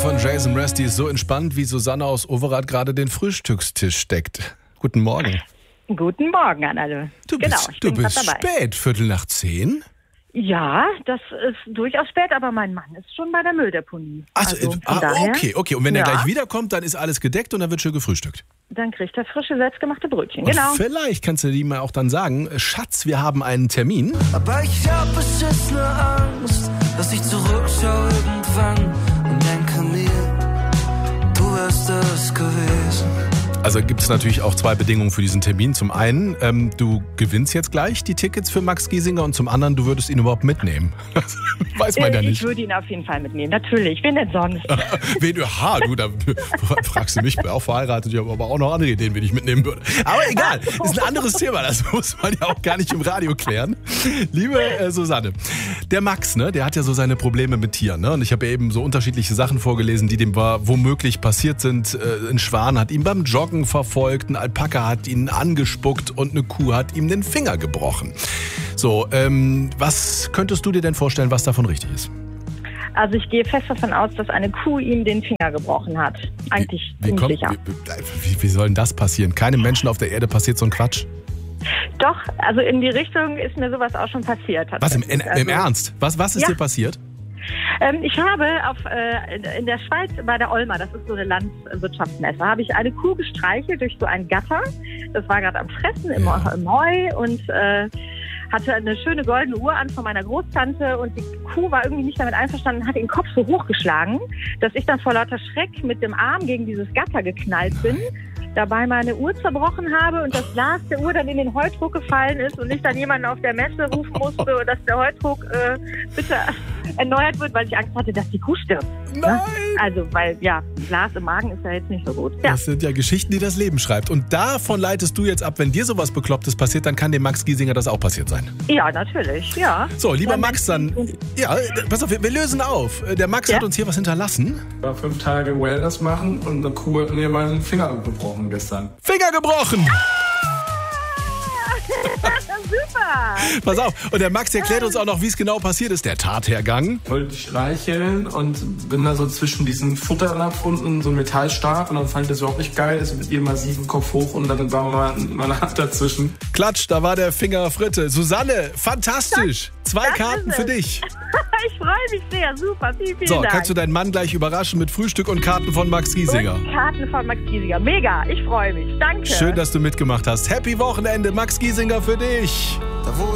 von Jason Mraz ist so entspannt, wie Susanne aus Overath gerade den Frühstückstisch deckt. Guten Morgen. Guten Morgen an alle. Du bist spät, 9:45? Ja, das ist durchaus spät, aber mein Mann ist schon bei der Mülldeponie. Okay. Und wenn er gleich wiederkommt, dann ist alles gedeckt und dann wird schön gefrühstückt. Dann kriegt er frische, selbstgemachte Brötchen, und genau. Vielleicht kannst du ihm auch dann sagen, Schatz, wir haben einen Termin. Aber ich hab beschissene Angst, dass ich zurückschaue irgendwann und denke mir, du wärst es gewesen. Also gibt es natürlich auch zwei Bedingungen für diesen Termin. Zum einen, du gewinnst jetzt gleich die Tickets für Max Giesinger und zum anderen, du würdest ihn überhaupt mitnehmen. Weiß man ja nicht. Ich würde ihn auf jeden Fall mitnehmen, natürlich. Wen denn sonst? Da fragst du mich, ich bin auch verheiratet, ich habe aber auch noch andere Ideen, wen ich mitnehmen würde. Aber egal, ist ein anderes Thema, das muss man ja auch gar nicht im Radio klären. Liebe Susanne, der Max, ne, der hat ja so seine Probleme mit Tieren. Ne? Und ich habe ja eben so unterschiedliche Sachen vorgelesen, die dem womöglich passiert sind. Ein Schwan hat ihn beim Joggen verfolgt, ein Alpaka hat ihn angespuckt und eine Kuh hat ihm den Finger gebrochen. So, was könntest du dir denn vorstellen, was davon richtig ist? Also ich gehe fest davon aus, dass eine Kuh ihm den Finger gebrochen hat. Eigentlich ziemlich sicher. Wie soll denn das passieren? Keinem Menschen auf der Erde passiert so ein Quatsch. Doch, also in die Richtung ist mir sowas auch schon passiert. Was, im Ernst? Was ist dir passiert? Ich habe in der Schweiz bei der Olma, das ist so eine Landwirtschaftsmesse, habe ich eine Kuh gestreichelt durch so ein Gatter. Das war gerade am Fressen im Heu und hatte eine schöne goldene Uhr an von meiner Großtante und die Kuh war irgendwie nicht damit einverstanden, hat den Kopf so hochgeschlagen, dass ich dann vor lauter Schreck mit dem Arm gegen dieses Gatter geknallt bin, dabei meine Uhr zerbrochen habe und das Glas der Uhr dann in den Heutrog gefallen ist und ich dann jemanden auf der Messe rufen musste, dass der Heutrog bitte erneuert wird, weil ich Angst hatte, dass die Kuh stirbt. Nein! Also, weil, Glas im Magen ist ja jetzt nicht so gut. Ja. Das sind ja Geschichten, die das Leben schreibt. Und davon leitest du jetzt ab, wenn dir sowas Beklopptes passiert, dann kann dem Max Giesinger das auch passiert sein. Ja, natürlich, ja. So, lieber Max, dann, pass auf, wir lösen auf. Der Max hat uns hier was hinterlassen. Ich war 5 Tage Wellness machen und eine Kuh hat mir meinen Finger gebrochen gestern. Finger gebrochen! Super! Pass auf, und der Max erklärt uns auch noch, wie es genau passiert ist, der Tathergang. Wollte ich streicheln und bin da so zwischen diesem Futternapf unten so ein Metallstab und dann fand ich das überhaupt nicht geil, ist mit ihrem massiven Kopf hoch und dann war meine Hand dazwischen. Klatsch, da war der Finger Fritte. Susanne, fantastisch! 2 Karten für dich. Ich freue mich sehr, super, vielen Dank. So, kannst du deinen Mann gleich überraschen mit Frühstück und Karten von Max Giesinger. Und Karten von Max Giesinger, mega, ich freue mich, danke. Schön, dass du mitgemacht hast. Happy Wochenende, Max Giesinger für dich. Da wo